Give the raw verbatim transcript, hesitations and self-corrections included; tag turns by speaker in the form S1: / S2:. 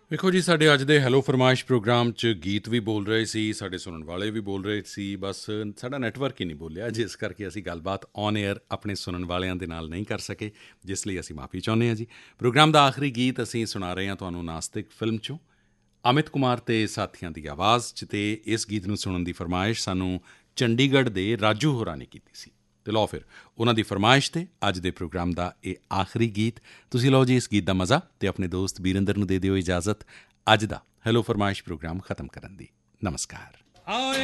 S1: ਵੇਖੋ ਜੀ, ਸਾਡੇ ਅੱਜ ਦੇ ਹੈਲੋ ਫਰਮਾਇਸ਼ ਪ੍ਰੋਗਰਾਮ 'ਚ ਗੀਤ ਵੀ ਬੋਲ ਰਹੇ ਸੀ, ਸਾਡੇ ਸੁਣਨ ਵਾਲੇ ਵੀ ਬੋਲ ਰਹੇ ਸੀ। ਬਸ ਸਾਡਾ ਨੈੱਟਵਰਕ ਹੀ ਨਹੀਂ ਬੋਲਿਆ, ਜਿਸ ਕਰਕੇ ਅਸੀਂ ਗੱਲਬਾਤ ਔਨ ਏਅਰ ਆਪਣੇ ਸੁਣਨ ਵਾਲਿਆਂ ਦੇ ਨਾਲ ਨਹੀਂ ਕਰ ਸਕੇ, ਜਿਸ ਲਈ ਅਸੀਂ ਮਾਫੀ ਚਾਹੁੰਦੇ ਹਾਂ ਜੀ। ਪ੍ਰੋਗਰਾਮ ਦਾ ਆਖਰੀ ਗੀਤ ਅਸੀਂ ਸੁਣਾ ਰਹੇ ਹਾਂ ਤੁਹਾਨੂੰ ਨਾਸਤਿਕ ਫਿਲਮ 'ਚੋਂ, ਅਮਿਤ ਕੁਮਾਰ ਅਤੇ ਸਾਥੀਆਂ ਦੀ ਆਵਾਜ਼ 'ਚ। ਅਤੇ ਇਸ ਗੀਤ ਨੂੰ ਸੁਣਨ ਦੀ ਫਰਮਾਇਸ਼ ਸਾਨੂੰ ਚੰਡੀਗੜ੍ਹ ਦੇ ਰਾਜੂ ਹੋਰਾਂ ਨੇ ਕੀਤੀ ਸੀ। ਅਤੇ ਲਓ ਫਿਰ ਉਹਨਾਂ ਦੀ ਫਰਮਾਇਸ਼ 'ਤੇ ਅੱਜ ਦੇ ਪ੍ਰੋਗਰਾਮ ਦਾ ਇਹ ਆਖਰੀ ਗੀਤ। ਤੁਸੀਂ ਲਓ ਜੀ ਇਸ ਗੀਤ ਦਾ ਮਜ਼ਾ, ਅਤੇ ਆਪਣੇ ਦੋਸਤ ਬੀਰਿੰਦਰ ਨੂੰ ਦੇ ਦਿਓ ਇਜਾਜ਼ਤ ਅੱਜ ਦਾ ਹੈਲੋ ਫਰਮਾਇਸ਼ ਪ੍ਰੋਗਰਾਮ ਖਤਮ ਕਰਨ ਦੀ। ਨਮਸਕਾਰ।